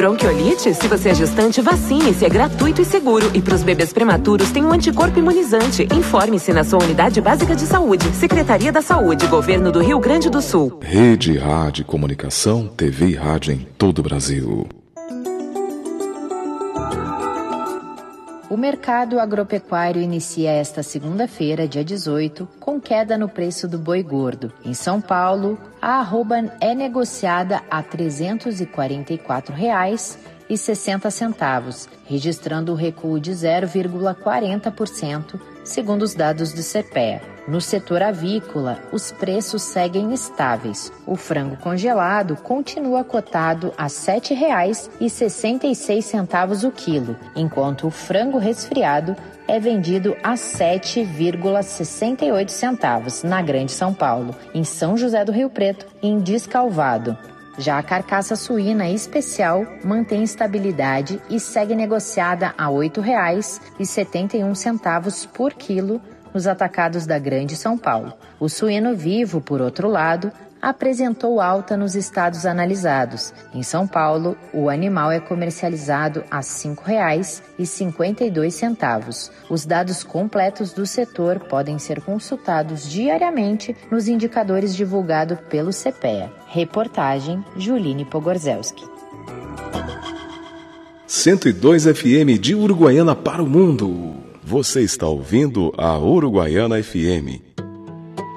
Bronquiolite? Se você é gestante, vacine-se, é gratuito e seguro. E para os bebês prematuros tem um anticorpo imunizante. Informe-se na sua unidade básica de saúde. Secretaria da Saúde, Governo do Rio Grande do Sul. Rede Rádio Comunicação, TV e rádio em todo o Brasil. O mercado agropecuário inicia esta segunda-feira, dia 18, com queda no preço do boi gordo. Em São Paulo, a arroba é negociada a R$ 344,60, registrando o recuo de 0,40%, segundo os dados do CPEA. No setor avícola, os preços seguem estáveis. O frango congelado continua cotado a R$ 7,66 o quilo, enquanto o frango resfriado é vendido a R$ 7,68 na Grande São Paulo, em São José do Rio Preto e em Descalvado. Já a carcaça suína especial mantém estabilidade e segue negociada a R$ 8,71 por quilo nos atacados da Grande São Paulo. O suíno vivo, por outro lado, apresentou alta nos estados analisados. Em São Paulo, o animal é comercializado a R$ 5,52. Os dados completos do setor podem ser consultados diariamente nos indicadores divulgados pelo CPEA. Reportagem Juline Pogorzelski. 102 FM de Uruguaiana para o mundo. Você está ouvindo a Uruguaiana FM